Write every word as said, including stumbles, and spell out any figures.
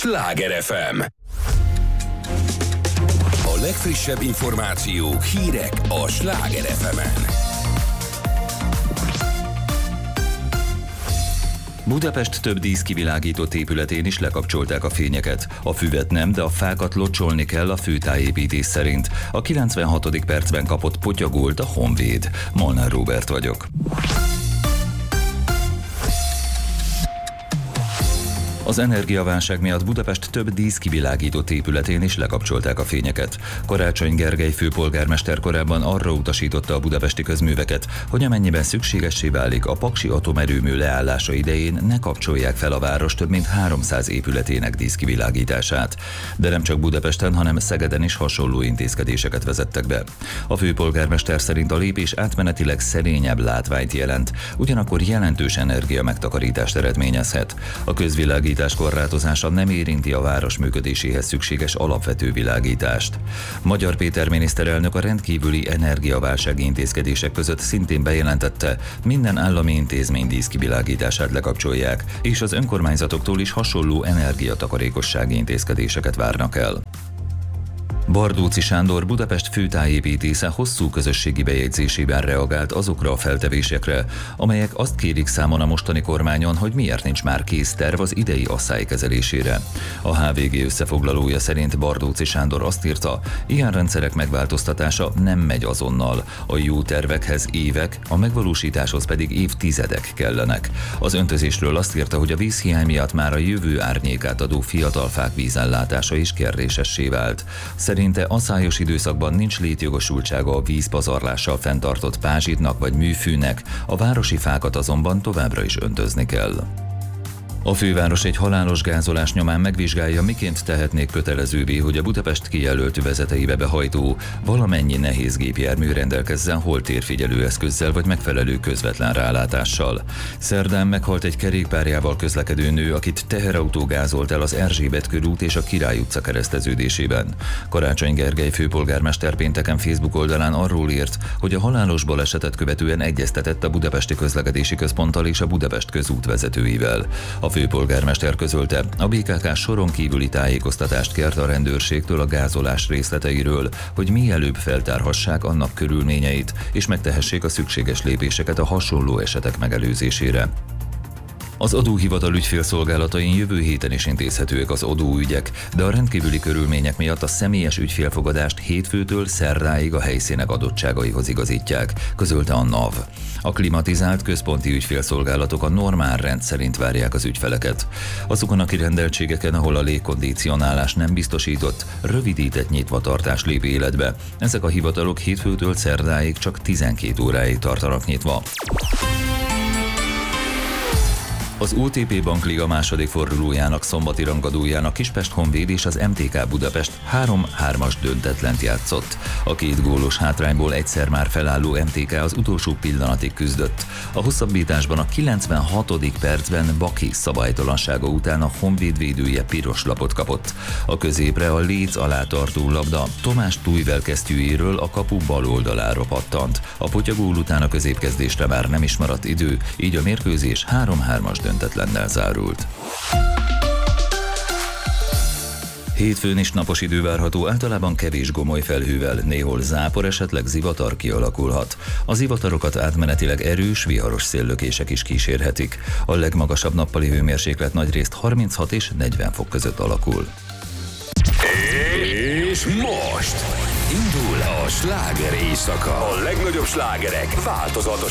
Sláger ef em. A legfrissebb információk, hírek a Sláger ef emen. Budapest több díszkivilágított épületén is lekapcsolták a fényeket. A füvet nem, de a fákat locsolni kell a főtájépítés szerint. A kilencvenhatodik percben kapott potyagolt a Honvéd. Molnár Róbert vagyok. Az energiaválság miatt Budapest több díszkivilágított épületén is lekapcsolták a fényeket. Karácsony Gergely főpolgármester korábban arra utasította a budapesti közműveket, hogy amennyiben szükségessé válik a Paksi atomerőmű leállása idején, ne kapcsolják fel a város több mint háromszáz épületének díszkivilágítását. De nem csak Budapesten, hanem Szegeden is hasonló intézkedéseket vezettek be. A főpolgármester szerint a lépés átmenetileg szerényebb látványt jelent, ugyanakkor jelentős energia megtakarítást eredményezhet. A közvilágítás korlátozása nem érinti a város működéséhez szükséges alapvető világítást. Magyar Péter miniszterelnök a rendkívüli energiaválsági intézkedések között szintén bejelentette, minden állami intézmény díszkivilágítását lekapcsolják, és az önkormányzatoktól is hasonló energiatakarékossági intézkedéseket várnak el. Bardóczy Sándor Budapest főtájépítésze hosszú közösségi bejegyzésében reagált azokra a feltevésekre, amelyek azt kérik számon a mostani kormányon, hogy miért nincs már kész terv az idei asszály kezelésére. A há vé gé összefoglalója szerint Bardóczy Sándor azt írta, ilyen rendszerek megváltoztatása nem megy azonnal. A jó tervekhez évek, a megvalósításhoz pedig évtizedek kellenek. Az öntözésről azt írta, hogy a vízhiány miatt már a jövő árnyékát adó fiatal fák vízellátása is kérdésessé vált. Szerinte asszályos időszakban nincs létjogosultsága a vízpazarlással fenntartott pázsitnak vagy műfűnek, a városi fákat azonban továbbra is öntözni kell. A főváros egy halálos gázolás nyomán megvizsgálja, miként tehetnék kötelezővé, hogy a Budapest kijelölt vezeteibe behajtó valamennyi nehéz gépjármű rendelkezzen holtérfigyelő eszközzel vagy megfelelő közvetlen rálátással. Szerdán meghalt egy kerékpárjával közlekedő nő, akit teherautó gázolt el az Erzsébet körút és a Király utca kereszteződésében. Karácsony Gergely főpolgármester pénteken Facebook oldalán arról írt, hogy a halálos balesetet követően egyeztetett a Budapesti Közlekedési Központtal és a Budapest közút vezetőivel. A főpolgármester közölte, a bé ká ká soron kívüli tájékoztatást kért a rendőrségtől a gázolás részleteiről, hogy mielőbb feltárhassák annak körülményeit, és megtehessék a szükséges lépéseket a hasonló esetek megelőzésére. Az adóhivatal ügyfélszolgálatain jövő héten is intézhetőek az adóügyek, de a rendkívüli körülmények miatt a személyes ügyfélfogadást hétfőtől szerdáig a helyszínek adottságaihoz igazítják, közölte a NAV. A klimatizált központi ügyfélszolgálatok a normál rend szerint várják az ügyfeleket. Azokon a kirendeltségeken, ahol a légkondicionálás nem biztosított, rövidített nyitvatartás lép életbe. Ezek a hivatalok hétfőtől szerdáig csak tizenkét óráig tartanak nyitva. Az o té pé Bankliga második fordulójának szombati rangadóján a Kispest Honvéd és az em té ká Budapest három-hármas döntetlent játszott. A két gólos hátrányból egyszer már felálló em té ká az utolsó pillanatig küzdött. A hosszabbításban a kilencvenhatodik percben Baki szabálytalansága után a Honvéd védője piros lapot kapott. A középre a léc alá tartó labda Tomás Tújvel kesztyűjéről a kapu bal oldalára pattant. A potyagól után a középkezdésre már nem is maradt idő, így a mérkőzés három-hármas döntetlennel zárult. Hétfőn is napos idő várható, általában kevés gomoly felhővel, néhol zápor, esetleg zivatar kialakulhat. A zivatarokat átmenetileg erős, viharos széllökések is kísérhetik. A legmagasabb nappali hőmérséklet nagyrészt harminchat és negyven fok között alakul. És most indul a sláger éjszaka. A legnagyobb slágerek változatos